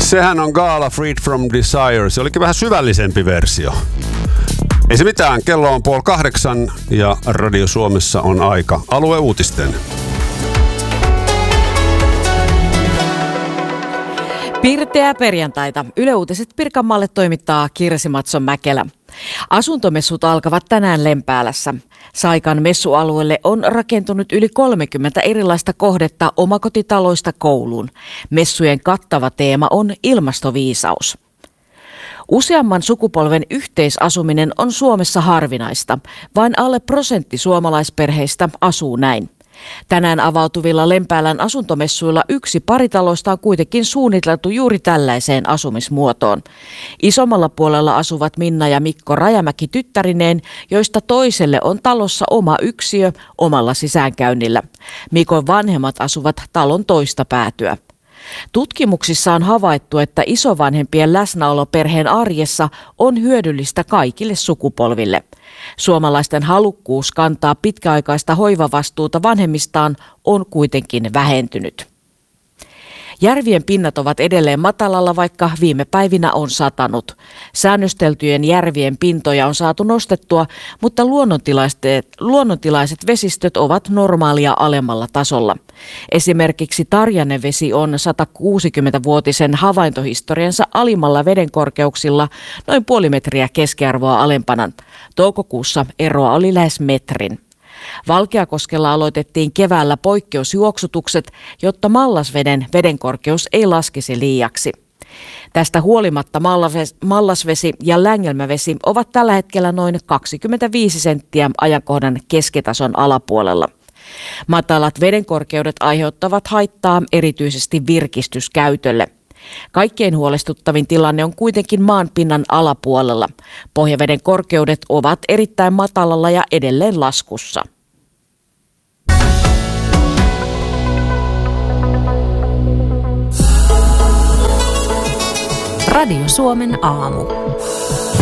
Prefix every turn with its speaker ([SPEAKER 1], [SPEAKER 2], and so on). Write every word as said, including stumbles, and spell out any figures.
[SPEAKER 1] Sehän on Gaala Freed from Desire. Se olikin vähän syvällisempi versio. Ei se mitään, kello on puoli kahdeksan ja Radio Suomessa on aika alueuutisten.
[SPEAKER 2] Pirteää perjantaita. Yle Uutiset Pirkanmaalle toimittaa Kirsi Matson-Mäkelä. Asuntomessut alkavat tänään Lempäälässä. Saikan messualueelle on rakentunut yli kolmekymmentä erilaista kohdetta omakotitaloista kouluun. Messujen kattava teema on ilmastoviisaus. Useamman sukupolven yhteisasuminen on Suomessa harvinaista. Vain alle prosentti suomalaisperheistä asuu näin. Tänään avautuvilla Lempäälän asuntomessuilla yksi paritaloista on kuitenkin suunniteltu juuri tällaiseen asumismuotoon. Isommalla puolella asuvat Minna ja Mikko Rajamäki tyttärineen, joista toiselle on talossa oma yksiö omalla sisäänkäynnillä. Mikon vanhemmat asuvat talon toista päätyä. Tutkimuksissa on havaittu, että isovanhempien läsnäolo perheen arjessa on hyödyllistä kaikille sukupolville. Suomalaisten halukkuus kantaa pitkäaikaista hoivavastuuta vanhemmistaan on kuitenkin vähentynyt. Järvien pinnat ovat edelleen matalalla, vaikka viime päivinä on satanut. Säännösteltyjen järvien pintoja on saatu nostettua, mutta luonnontilaiset, luonnontilaiset vesistöt ovat normaalia alemmalla tasolla. Esimerkiksi Tarjanevesi on satakuusikymmentävuotisen havaintohistoriansa alimmalla vedenkorkeuksilla noin puoli metriä keskiarvoa alempana. Toukokuussa eroa oli lähes metrin. Valkeakoskella aloitettiin keväällä poikkeusjuoksutukset, jotta Mallasveden vedenkorkeus ei laskisi liiaksi. Tästä huolimatta Mallasvesi ja Längelmävesi ovat tällä hetkellä noin kaksikymmentäviisi senttiä ajankohdan keskitason alapuolella. Matalat vedenkorkeudet aiheuttavat haittaa erityisesti virkistyskäytölle. Kaikkein huolestuttavin tilanne on kuitenkin maanpinnan alapuolella. Pohjaveden korkeudet ovat erittäin matalalla ja edelleen laskussa.
[SPEAKER 3] Radio Suomen aamu.